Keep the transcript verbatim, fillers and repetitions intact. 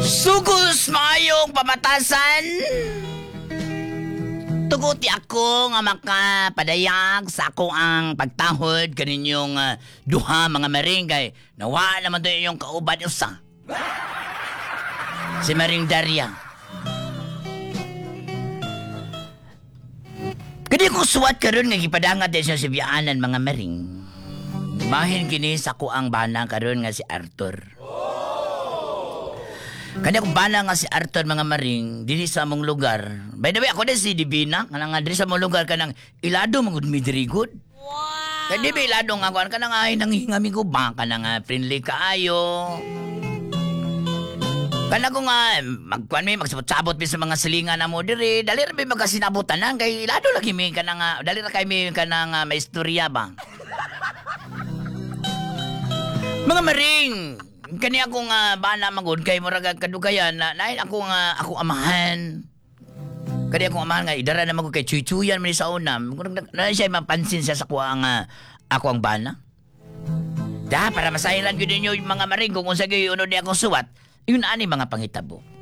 Sugos maayong pamatasan. Tuguti ako nga makapadayag sa ako ang pagtahod kaninyong uh, duha mga maring kay nawa naman doon yung kauban usa. Si Maring Daria. Kani ko suwat karon nga gipadangat din siya si biyaanan mga maring. Bahin kini sa ko ang bana karon nga si Arthur. Kanya kung bana nga si Arthur mga maring dili sa among lugar. By the way, ako din si Divina. Kanang nga dili sa among lugar kanang ilado magud mi diri good. Wow! Kaya di ba ilado nga kuan kanang ay nangingami ko ba kanang nga friendly kaayo. Kana ko nga magkuan mi magsabot-sabot mi sa mga silingan na mo diri. Dali ra mi magasinabutan nang kay ilado lagi mi kanang nga dali ra kay mi kanang uh, maistorya ba. Mga maring, kani ako nga bana magud kay murag kadugayan na lain ako nga ako amahan. Kani ako amahan nga idara na magud kay chuy-chuyan man sa unam. Na siya mapansin siya sa kuha nga ako ang bana. Da para masahilan gyud ninyo yung mga maring kung unsa gyud unod ni akong suwat. Yun ani mga pangitabo.